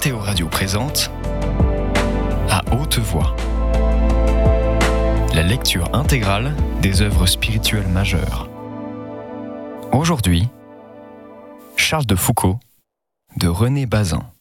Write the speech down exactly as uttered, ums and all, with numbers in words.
Météo Radio présente À haute voix, la lecture intégrale des œuvres spirituelles majeures. Aujourd'hui, Charles de Foucault de René Bazin.